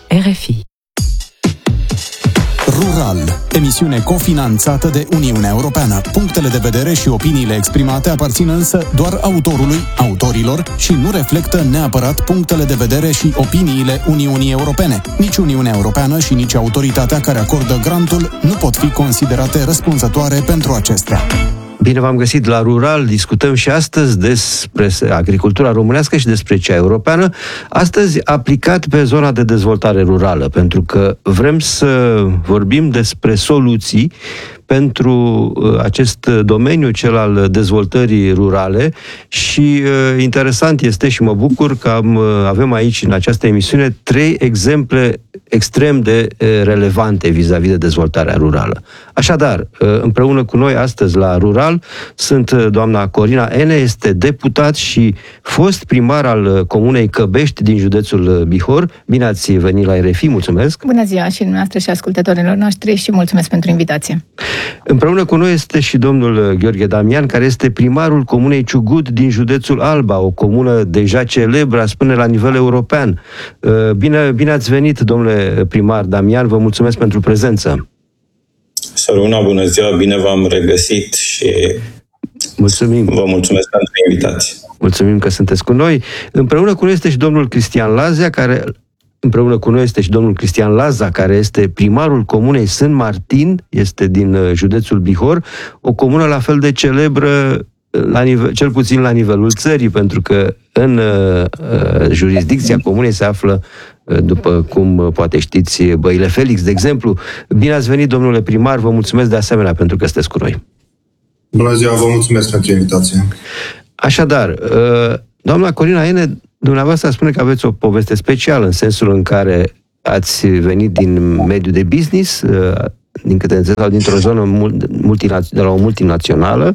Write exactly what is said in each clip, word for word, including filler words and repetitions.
R F I. Rural, emisiune cofinanțată de Uniunea Europeană. Punctele de vedere și opiniile exprimate aparțin însă doar autorului, autorilor și nu reflectă neapărat punctele de vedere și opiniile Uniunii Europene. Nici Uniunea Europeană și nici autoritatea care acordă grantul nu pot fi considerate răspunzătoare pentru acestea. Bine v-am găsit la Rural, discutăm și astăzi despre agricultura românească și despre cea europeană, astăzi aplicat pe zona de dezvoltare rurală, pentru că vrem să vorbim despre soluții pentru acest domeniu, cel al dezvoltării rurale și uh, interesant este și mă bucur că am, uh, avem aici în această emisiune trei exemple extrem de uh, relevante vis-a-vis de dezvoltarea rurală. Așadar, uh, împreună cu noi astăzi la Rural sunt uh, doamna Corina Ene, este deputat și fost primar al uh, Comunei Căbești din județul Bihor. Bine ați venit la R F I, mulțumesc! Bună ziua și dumneavoastră și ascultătorilor noștri și mulțumesc pentru invitație! Împreună cu noi este și domnul Gheorghe Damian, care este primarul Comunei Ciugud din județul Alba, o comună deja celebră, spune la nivel european. Bine, bine ați venit, domnule primar Damian, vă mulțumesc pentru prezență. Săruna, bună ziua, bine v-am regăsit și mulțumim. Vă mulțumesc pentru invitație. Mulțumim că sunteți cu noi. Împreună cu noi este și domnul Cristian Lazea, care... Împreună cu noi este și domnul Cristian Laza, care este primarul comunei Sân Martin, este din județul Bihor, o comună la fel de celebră, la nivel, cel puțin la nivelul țării, pentru că în uh, jurisdicția comunei se află, uh, după cum poate știți, Băile Felix, de exemplu. Bine ați venit, domnule primar, vă mulțumesc de asemenea pentru că sunteți cu noi. Bună ziua, vă mulțumesc pentru invitație. Așadar, uh, doamna Corina Ene, dumneavoastră spune că aveți o poveste specială, în sensul în care ați venit din mediul de business, din câte înțeleg, sau dintr-o zonă multinațională, de la o multinațională,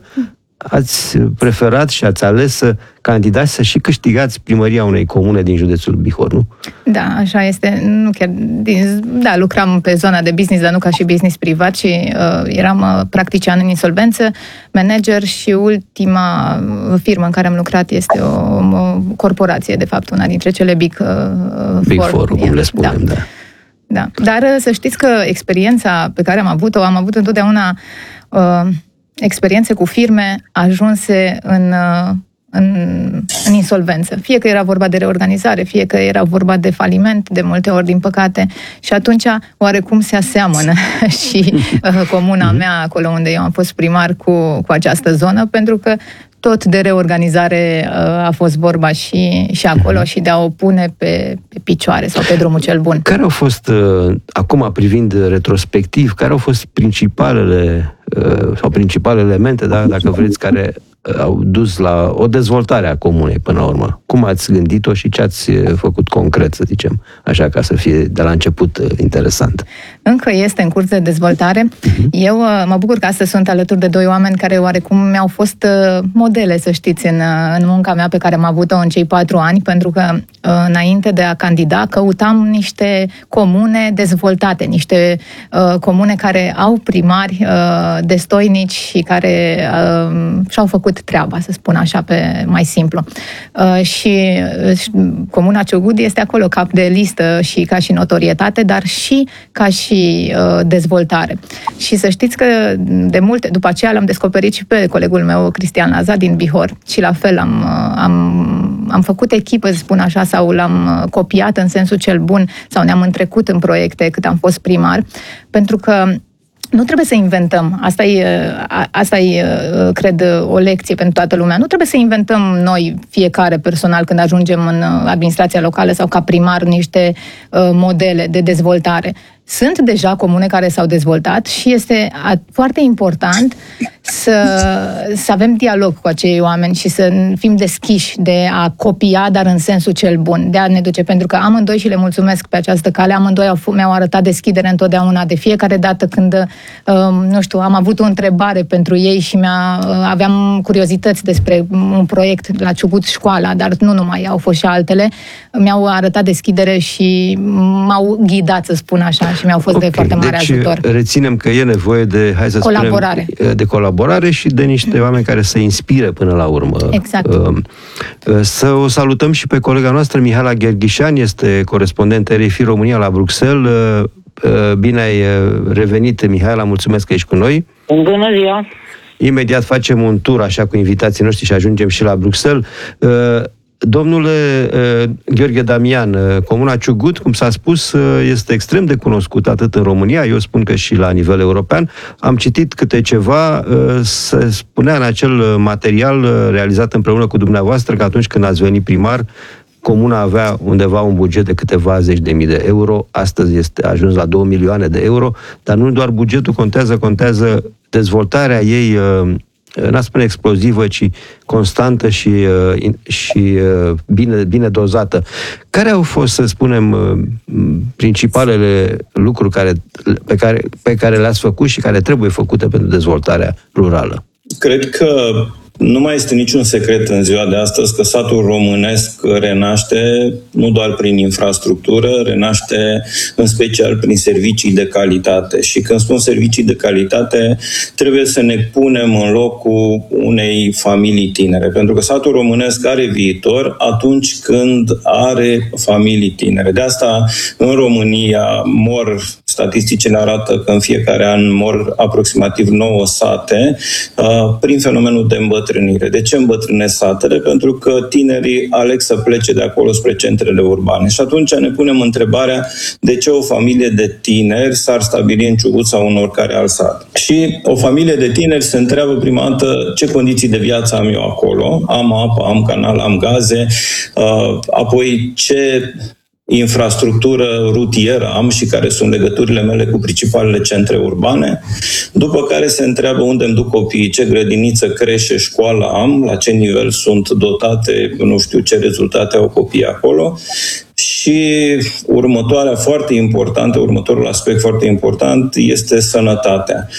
ați preferat și ați ales să candidați să și câștigați primăria unei comune din județul Bihor, nu? Da, așa este. Nu chiar din, da, lucram pe zona de business, dar nu ca și business privat, ci uh, eram uh, practician în insolvență, manager și ultima firmă în care am lucrat este o, o corporație, de fapt, una dintre cele Big uh, Big Four, Four, cum le spunem, da. da. Da. Dar să știți că experiența pe care am avut-o, am avut întotdeauna uh, experiențe cu firme ajunse în, în, în insolvență. Fie că era vorba de reorganizare, fie că era vorba de faliment, de multe ori, din păcate. Și atunci, oarecum se aseamănă și uh, comuna mea, acolo unde eu am fost primar, cu, cu această zonă, pentru că tot de reorganizare uh, a fost vorba și, și acolo uh-huh. și de a o pune pe, pe picioare sau pe drumul cel bun. Care au fost, uh, acum privind retrospectiv, care au fost principalele uh, sau principalele elemente, da, dacă vreți, care au dus la o dezvoltare a comunei până la urmă? Cum ați gândit-o și ce ați făcut concret, să zicem, așa, ca să fie de la început interesant? Încă este în curs de dezvoltare. Uh-huh. Eu mă bucur că astăzi sunt alături de doi oameni care oarecum mi-au fost modele, să știți, în, în munca mea pe care am avut-o în cei patru ani, pentru că înainte de a candida căutam niște comune dezvoltate, niște uh, comune care au primari uh, destoinici și care uh, și-au făcut treaba, să spun așa, pe mai simplu. Uh, și uh, Comuna Ciugud este acolo cap de listă și ca și notorietate, dar și ca și uh, dezvoltare. Și să știți că de multe, după aceea l-am descoperit și pe colegul meu, Cristian Laza, din Bihor, și la fel am, uh, am, am făcut echipă, să spun așa, sau l-am copiat în sensul cel bun, sau ne-am întrecut în proiecte cât am fost primar, pentru că nu trebuie să inventăm. Asta e, asta e, cred, o lecție pentru toată lumea. Nu trebuie să inventăm noi, fiecare personal, când ajungem în administrația locală sau ca primar, niște uh, modele de dezvoltare. Sunt deja comune care s-au dezvoltat și este foarte important să, să avem dialog cu acei oameni și să fim deschiși de a copia, dar în sensul cel bun, de a ne duce. Pentru că amândoi, și le mulțumesc pe această cale, amândoi au, mi-au arătat deschidere întotdeauna, de fiecare dată când, nu știu, am avut o întrebare pentru ei și mi-a, aveam curiozități despre un proiect la Ciugud Școala, dar nu numai, au fost și altele, mi-au arătat deschidere și m-au ghidat, să spun așa. și mi-au fost okay. de foarte mare deci, ajutor. Reținem că e nevoie de, hai să colaborare. spunem, de colaborare și de niște oameni care să inspire până la urmă. Exact. Să o salutăm și pe colega noastră, Mihaela Gherghișan, este corespondent R F I România la Bruxelles. Bine ai revenit, Mihaela, mulțumesc că ești cu noi. Bună ziua! Imediat facem un tur așa cu invitații noștri și ajungem și la Bruxelles. Domnule Gheorghe Damian, Comuna Ciugut, cum s-a spus, este extrem de cunoscut atât în România, eu spun că și la nivel european. Am citit câte ceva, se spunea în acel material realizat împreună cu dumneavoastră că atunci când ați venit primar, Comuna avea undeva un buget de câteva zeci de mii de euro, astăzi este ajuns la două milioane de euro, dar nu doar bugetul contează, contează dezvoltarea ei, n-a spune explozivă, ci constantă și, și bine, bine dozată. Care au fost, să spunem, principalele lucruri care, pe, care, pe care le-ați făcut și care trebuie făcute pentru dezvoltarea rurală? Cred că nu mai este niciun secret în ziua de astăzi că satul românesc renaște nu doar prin infrastructură, renaște în special prin servicii de calitate. Și când spun servicii de calitate, trebuie să ne punem în locul unei familii tinere. Pentru că satul românesc are viitor atunci când are familii tinere. De asta, în România, mor, statisticile arată că în fiecare an mor aproximativ nouă sate prin fenomenul de îmbătrânire. De ce îmbătrânesc satele? Pentru că tinerii aleg să plece de acolo spre centrele urbane. Și atunci ne punem întrebarea de ce o familie de tineri s-ar stabili în Ciugut sau în oricare alt sat. Și o familie de tineri se întreabă prima dată ce condiții de viață am eu acolo. Am apă, am canal, am gaze, apoi ce infrastructură rutieră am și care sunt legăturile mele cu principalele centre urbane, după care se întreabă unde îmi duc copiii, ce grădiniță, creșe, școală am, la ce nivel sunt dotate, nu știu ce rezultate au copiii acolo. Și următoarea foarte importantă, următorul aspect foarte important este sănătatea.